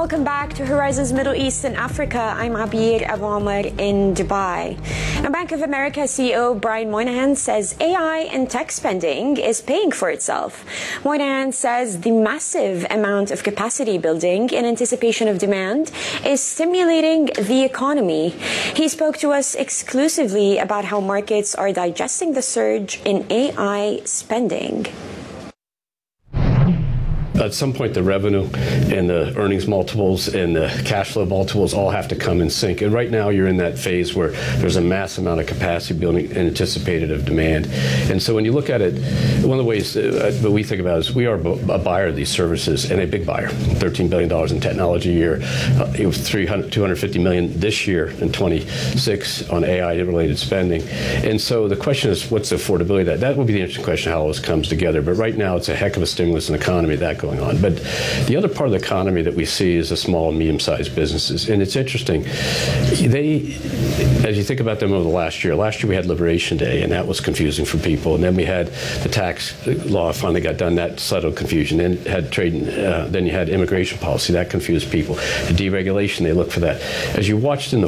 welcome back to Horizons Middle East and Africa. I'm Abir Abu Omar in Dubai. Now, Bank of America CEO Brian Moynihan says AI and tech spending is paying for itself. Moynihan says the massive amount of capacity building in anticipation of demand is stimulating the economy. He spoke to us exclusively about how markets are digesting the surge in AI spending. At some point, the revenue and the earnings multiples and the cash flow multiples all have to come in sync. And right now, you're in that phase where there's a massive amount of capacity building anticipated of demand. And so when you look at it, one of the ways that we think about it is we are a buyer of these services and a big buyer. $13 billion in technology a year, $250 million this year in 26 on AI-related spending. And so the question is, what's the affordability of that? That will be the interesting question, how all this comes together. But right now, it's a heck of a stimulus in the economy that going on. But the other part of the economy that we see is the small and medium-sized businesses. And it's interesting. As you think about them over the last year we had Liberation Day, and that was confusing for people. And then we had the tax law finally got done, that settled confusion. Then had trade, then you had immigration policy, that confused people. The deregulation, they look for that. As you watched in the